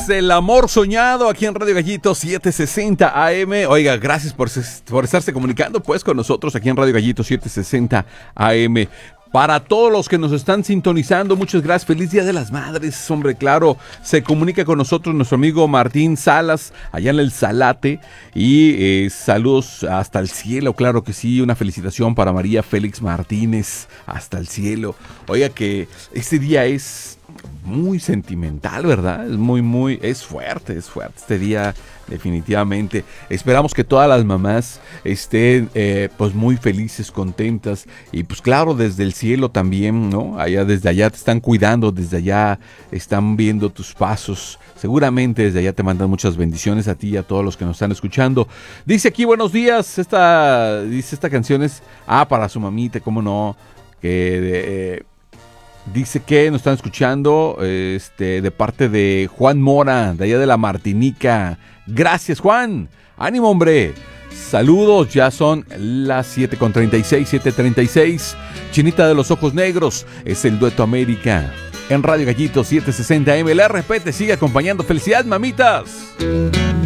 Es el amor soñado aquí en Radio Gallito 760 AM. Oiga, gracias por estarse comunicando pues con nosotros aquí en Radio Gallito 760 AM. Para todos los que nos están sintonizando, muchas gracias. Feliz Día de las Madres, hombre, claro. Se comunica con nosotros nuestro amigo Martín Salas, allá en el Salate. Y saludos hasta el cielo, claro que sí. Una felicitación para María Félix Martínez, hasta el cielo. Oiga que este día es muy sentimental, ¿verdad? Es fuerte este día, definitivamente. Esperamos que todas las mamás estén pues muy felices, contentas, y pues claro, desde el cielo también, ¿no? Desde allá te están cuidando, desde allá están viendo tus pasos. Seguramente desde allá te mandan muchas bendiciones a ti y a todos los que nos están escuchando. Dice aquí, buenos días, esta canción es para su mamita, cómo no, que dice que nos están escuchando de parte de Juan Mora, de allá de la Martinica. Gracias, Juan. Ánimo, hombre. Saludos, ya son las 7:36, 7:36. Chinita de los ojos negros, es el Dueto América. En Radio Gallito 760 AM, el RP te sigue acompañando. ¡Felicidades, mamitas!